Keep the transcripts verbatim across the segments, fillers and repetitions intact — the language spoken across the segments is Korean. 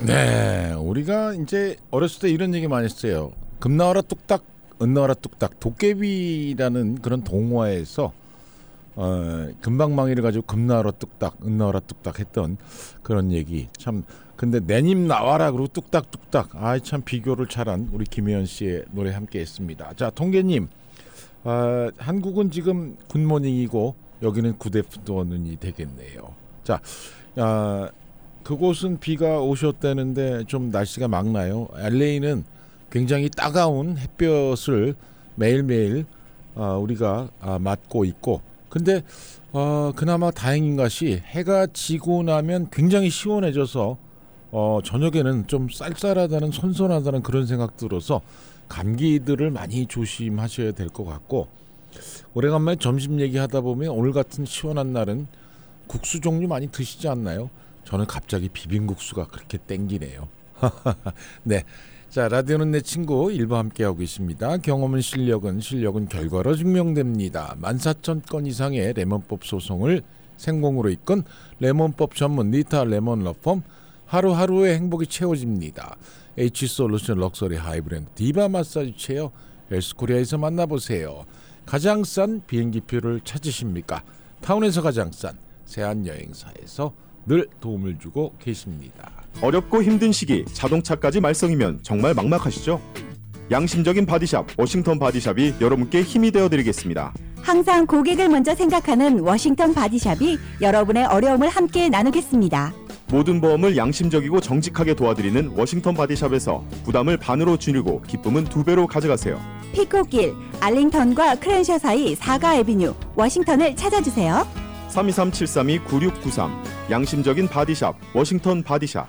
네, 우리가 이제 어렸을 때 이런 얘기 많이 했어요. 금 나와라 뚝딱, 은 나와라 뚝딱. 도깨비라는 그런 동화에서 어, 금방망이를 가지고 금 나와라 뚝딱, 은 나와라 뚝딱 했던 그런 얘기. 참 근데 내님 나와라 그러고 뚝딱뚝딱. 아, 참 비교를 잘한 우리 김혜연 씨의 노래 함께했습니다. 자, 통계님, 아, 한국은 지금 굿모닝이고 여기는 굿애프터눈이 되겠네요. 자, 아, 그곳은 비가 오셨다는데 좀 날씨가 맑나요? 엘에이는 굉장히 따가운 햇볕을 매일매일 아, 우리가 아, 맞고 있고, 근데 어, 그나마 다행인 것이 해가 지고 나면 굉장히 시원해져서 어, 저녁에는 좀 쌀쌀하다는, 선선하다는 그런 생각 들어서 감기들을 많이 조심하셔야 될 것 같고, 오래간만에 점심 얘기하다 보면 오늘 같은 시원한 날은 국수 종류 많이 드시지 않나요? 저는 갑자기 비빔국수가 그렇게 땡기네요. 네, 자, 라디오는 내 친구 일부 함께하고 있습니다. 경험은 실력은, 실력은 결과로 증명됩니다. 만 사천 건 이상의 레몬법 소송을 생공으로 이끈 레몬법 전문 리타 레몬 러펌, 하루하루의 행복이 채워집니다. H솔루션 럭셔리 하이브랜드 디바 마사지 체어 헬스코리아에서 만나보세요. 가장 싼 비행기표를 찾으십니까? 타운에서 가장 싼 세안여행사에서 늘 도움을 주고 계십니다. 어렵고 힘든 시기 자동차까지 말썽이면 정말 막막하시죠? 양심적인 바디샵 워싱턴 바디샵이 여러분께 힘이 되어드리겠습니다. 항상 고객을 먼저 생각하는 워싱턴 바디샵이 여러분의 어려움을 함께 나누겠습니다. 모든 보험을 양심적이고 정직하게 도와드리는 워싱턴 바디샵에서 부담을 반으로 줄이고 기쁨은 두 배로 가져가세요. 피코길, 알링턴과 크랜셔 사이 사가 애비뉴 워싱턴을 찾아주세요. 삼이삼 칠삼이 구육구삼 양심적인 바디샵 워싱턴 바디샵.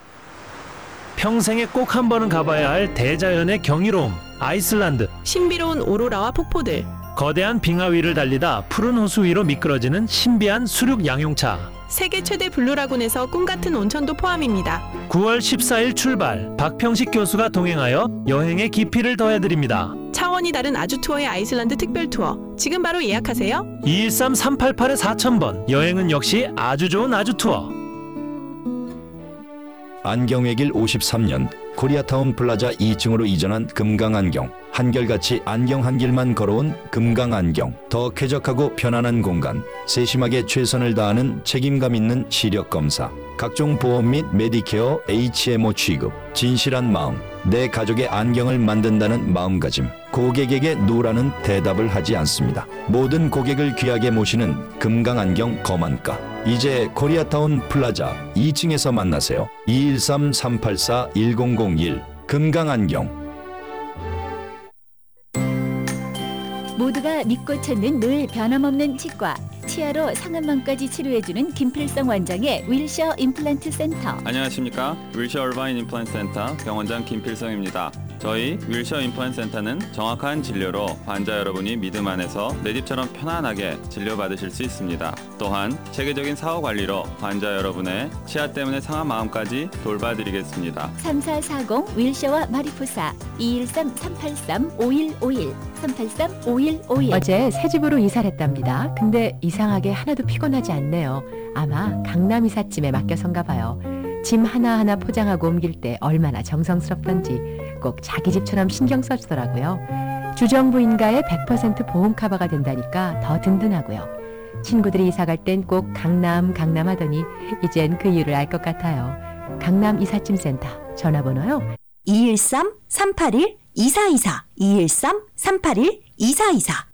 평생에 꼭 한 번은 가봐야 할 대자연의 경이로움, 아이슬란드. 신비로운 오로라와 폭포들. 거대한 빙하 위를 달리다 푸른 호수 위로 미끄러지는 신비한 수륙 양용차. 세계 최대 블루라군에서 꿈같은 온천도 포함입니다. 구월 십사일 출발, 박평식 교수가 동행하여 여행의 깊이를 더해드립니다. 차원이 다른 아주 투어의 아이슬란드 특별 투어. 지금 바로 예약하세요. 이일삼 삼팔팔 사천 번. 여행은 역시 아주 좋은 아주 투어. 안경의 길 오십삼 년, 코리아타운 플라자 이 층으로 이전한 금강안경. 한결같이 안경 한 길만 걸어온 금강안경. 더 쾌적하고 편안한 공간, 세심하게 최선을 다하는 책임감 있는 시력검사, 각종 보험 및 메디케어 에이치엠오 취급, 진실한 마음, 내 가족의 안경을 만든다는 마음가짐. 고객에게 노라는 대답을 하지 않습니다. 모든 고객을 귀하게 모시는 금강안경 검안가. 이제 코리아타운 플라자 이 층에서 만나세요. 이일삼 삼팔사 일공공일 금강안경. 모두가 믿고 찾는 늘 변함없는 치과, 치아로 상한망까지 치료해주는 김필성 원장의 윌셔 임플란트 센터. 안녕하십니까. 윌셔 얼바인 임플란트 센터 병원장 김필성입니다. 저희 윌셔 임플란트 센터는 정확한 진료로 환자 여러분이 믿음 안에서 내 집처럼 편안하게 진료받으실 수 있습니다. 또한 체계적인 사후 관리로 환자 여러분의 치아 때문에 상한 마음까지 돌봐드리겠습니다. 삼사사공 윌셔와 마리포사 이일삼 삼팔삼 오일오일 삼팔삼 오일오일. 어제 새 집으로 이사를 했답니다. 근데 이상하게 하나도 피곤하지 않네요. 아마 강남 이삿짐에 맡겨선가 봐요. 짐 하나하나 포장하고 옮길 때 얼마나 정성스럽던지 꼭 자기 집처럼 신경 써주더라고요. 주정부인가의 백 퍼센트 보험 커버가 된다니까 더 든든하고요. 친구들이 이사갈 땐 꼭 강남 강남 하더니 이젠 그 이유를 알 것 같아요. 강남 이삿짐센터 전화번호요. 이일삼 삼팔일 이사이사 이일삼 삼팔일 이사이사.